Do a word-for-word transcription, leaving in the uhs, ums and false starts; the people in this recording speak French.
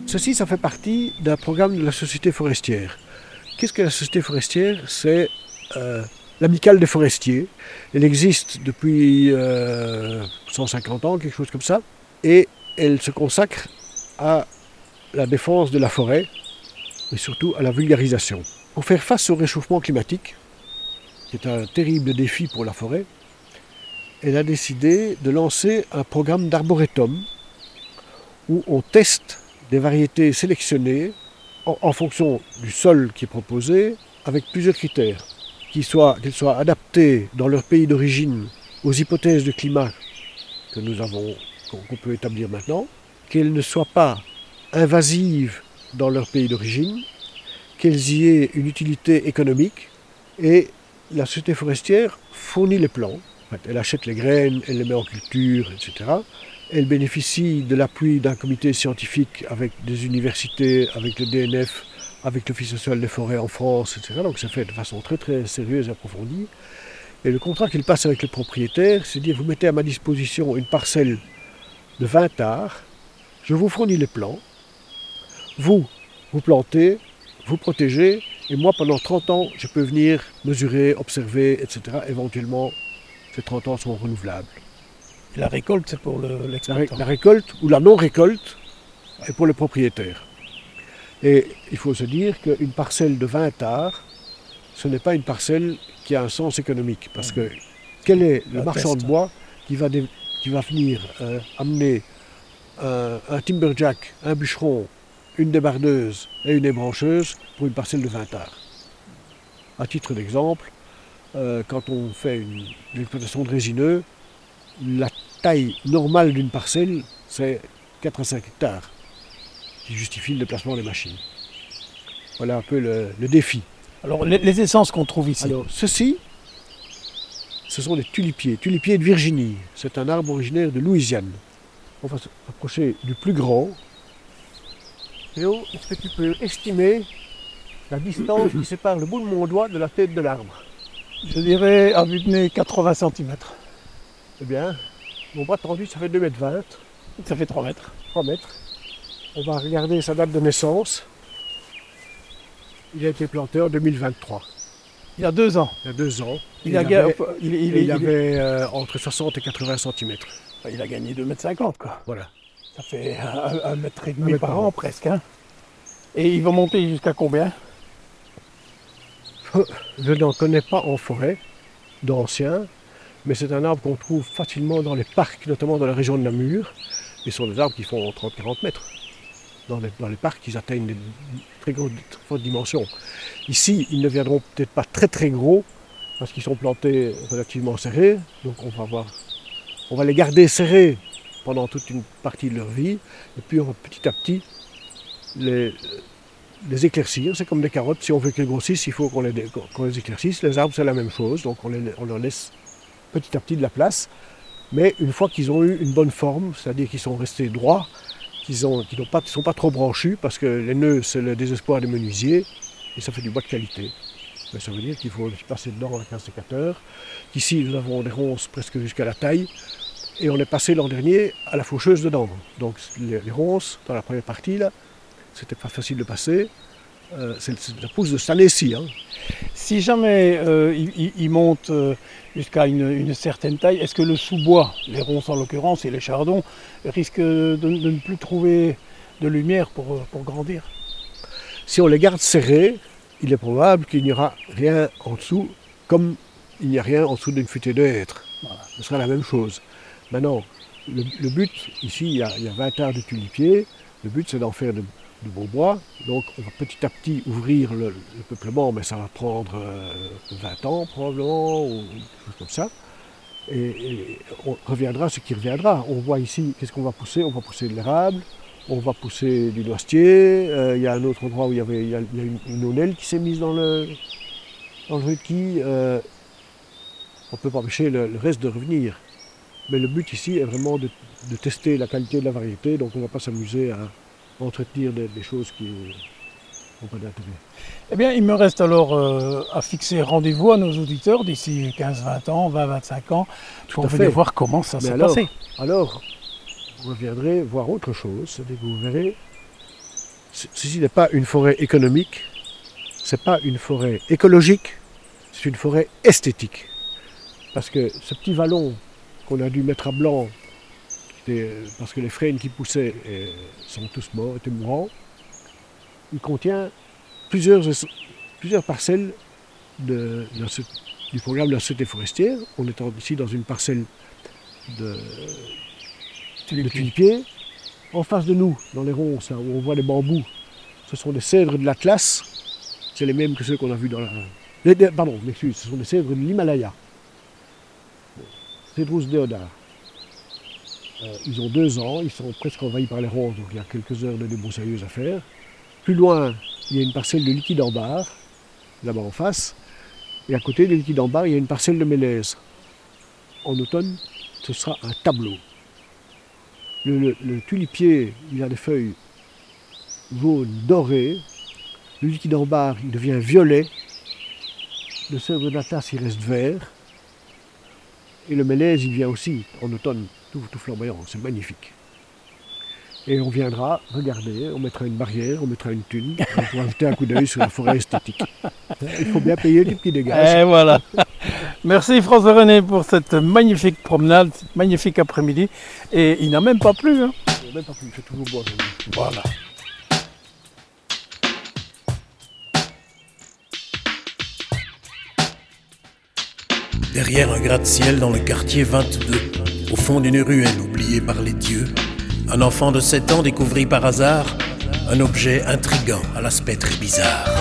Ceci, ça fait partie d'un programme de la Société forestière. Qu'est-ce que la Société forestière? C'est euh, l'amicale des forestiers. Elle existe depuis euh, cent cinquante ans, quelque chose comme ça, et elle se consacre à la défense de la forêt, et surtout à la vulgarisation. Pour faire face au réchauffement climatique, qui est un terrible défi pour la forêt, elle a décidé de lancer un programme d'arboretum où on teste des variétés sélectionnées en, en fonction du sol qui est proposé, avec plusieurs critères, qu'ils soient, qu'ils soient adaptés dans leur pays d'origine aux hypothèses de climat que nous avons, qu'on peut établir maintenant, qu'elles ne soient pas invasives dans leur pays d'origine, qu'elles y aient une utilité économique, et la société forestière fournit les plants. En fait, elle achète les graines, elle les met en culture, et cetera. Elle bénéficie de l'appui d'un comité scientifique avec des universités, avec le D N F, avec l'Office national des forêts en France, et cetera. Donc ça fait de façon très très sérieuse et approfondie. Et le contrat qu'il passe avec le propriétaire, c'est de dire, vous mettez à ma disposition une parcelle de vingt arts, je vous fournis les plants, vous, vous plantez, vous protégez, et moi pendant trente ans, je peux venir mesurer, observer, et cetera. Éventuellement, ces trente ans sont renouvelables. Et la récolte, c'est pour le, l'exploitant. La, la récolte ou la non-récolte est pour le propriétaire. Et il faut se dire qu'une parcelle de vingt arts, ce n'est pas une parcelle qui a un sens économique. Parce que quel est le La marchand peste. de bois qui va, dé, qui va venir euh, amener un, un timberjack, un bûcheron, une débardeuse et une ébrancheuse pour une parcelle de vingt arts? À titre d'exemple, euh, quand on fait une, une exploitation de résineux, la taille normale d'une parcelle, c'est quatre à cinq hectares, qui justifie le déplacement des machines. Voilà un peu le, le défi. Alors, les, les essences qu'on trouve ici. Alors, ceci, ce sont des tulipiers, tulipiers de Virginie. C'est un arbre originaire de Louisiane. On va s'approcher du plus grand. Léo, est-ce que tu peux estimer la distance qui sépare le bout de mon doigt de la tête de l'arbre? Je dirais, à vue de nez, quatre-vingts centimètres. Eh bien, mon bras tendu, ça fait deux mètres vingt, Ça fait trois mètres. trois mètres. On va regarder sa date de naissance. Il a été planté en deux mille vingt-trois. Il y a deux ans. Il y a deux ans. Il, il a, avait, ga- il, il- il il- avait euh, entre soixante et quatre-vingts centimètres. il a gagné deux mètres cinquante, quoi. Voilà. Ça fait un, un mètre et Un demi mètre par par an, an. presque. Hein. Et il va monter jusqu'à combien? Je n'en connais pas en forêt d'anciens, mais c'est un arbre qu'on trouve facilement dans les parcs, notamment dans la région de Namur. Et ce sont des arbres qui font trente à quarante mètres. Dans les, dans les parcs, ils atteignent des très, gros, très fortes dimensions. Ici, ils ne viendront peut-être pas très très gros, parce qu'ils sont plantés relativement serrés. Donc on va, voir, on va les garder serrés pendant toute une partie de leur vie. Et puis on va petit à petit les, les éclaircir. C'est comme des carottes. Si on veut qu'elles grossissent, il faut qu'on les, qu'on les éclaircisse. Les arbres, c'est la même chose. Donc on, les, on leur laisse petit à petit de la place. Mais une fois qu'ils ont eu une bonne forme, c'est-à-dire qu'ils sont restés droits, qu'ils ne sont pas trop branchus, parce que les nœuds, c'est le désespoir des menuisiers, et ça fait du bois de qualité. Mais ça veut dire qu'il faut passer dedans avec un sécateur. Ici, nous avons des ronces presque jusqu'à la taille, et on est passé l'an dernier à la faucheuse dedans. Donc les, les ronces, dans la première partie, là, c'était pas facile de passer. Euh, c'est, c'est, ça pousse de cette année-ci. Hein. Si jamais euh, il, il- il monte euh, jusqu'à une, une certaine taille, est-ce que le sous-bois, les ronces en l'occurrence et les chardons, risquent de, de ne plus trouver de lumière pour, pour grandir? Si on les garde serrés, il est probable qu'il n'y aura rien en dessous, comme il n'y a rien en dessous d'une futée de hêtre. Voilà. Ce sera la même chose. Maintenant, le, le but, ici, il y, a, il y a vingt arts de tulipiers. Le but, c'est d'en faire de, de beaux bois. Donc, on va petit à petit ouvrir le, le peuplement, mais ça va prendre euh, vingt ans probablement, ou quelque chose comme ça. Et, et on reviendra ce qui reviendra. On voit ici, qu'est-ce qu'on va pousser? On va pousser de l'érable, on va pousser du noisetier. Euh, il y a un autre endroit où il y, avait, il y a, il y a une, une aunelle qui s'est mise dans le, dans le requis. Euh, on ne peut pas empêcher le, le reste de revenir. Mais le but ici est vraiment de, de tester la qualité de la variété, donc on ne va pas s'amuser à entretenir des, des choses qui n'ont pas d'intérêt. Eh bien, il me reste alors euh, à fixer rendez-vous à nos auditeurs d'ici quinze vingt ans, vingt vingt-cinq ans, pour à fait. venir voir comment ça Mais s'est alors, passé. alors, vous reviendrez voir autre chose, c'est-à-dire que vous verrez ceci n'est pas une forêt économique, ce n'est pas une forêt écologique, c'est une forêt esthétique. Parce que ce petit vallon qu'on a dû mettre à blanc, parce que les frênes qui poussaient sont tous morts, étaient mourants, il contient plusieurs, plusieurs parcelles de, de ce, du programme de la Société forestière. On est ici dans une parcelle de, de tulipiers. En face de nous, dans les ronces, là, où on voit les bambous, ce sont des cèdres de l'Atlas. C'est les mêmes que ceux qu'on a vus dans la... Les, les, pardon, m'excuse, ce sont des cèdres de l'Himalaya. Cédrus deodar. Euh, ils ont deux ans, ils sont presque envahis par les ronces, donc il y a quelques heures de débroussailleuse à faire. Plus loin, il y a une parcelle de liquide en barre, là-bas en face. Et à côté de liquide en barre, il y a une parcelle de mélèze. En automne, ce sera un tableau. Le, le, le tulipier, il a des feuilles jaunes, dorées. Le liquide en barre, il devient violet. Le cèdre d'Atlas, il reste vert. Et le mélèze, il vient aussi en automne, tout, tout flamboyant. C'est magnifique. Et on viendra regarder, on mettra une barrière, on mettra une thune, on pourra jeter un coup d'œil sur la forêt esthétique. Il faut bien payer du petit dégât. Et voilà. Merci François-René pour cette magnifique promenade, cette magnifique après-midi. Et il n'a même pas plu. Hein. Il n'a même pas plu, il fait toujours beau. Voilà. Derrière un gratte-ciel dans le quartier vingt-deux, au fond d'une ruelle oubliée par les dieux, un enfant de sept ans découvrit par hasard un objet intrigant à l'aspect très bizarre.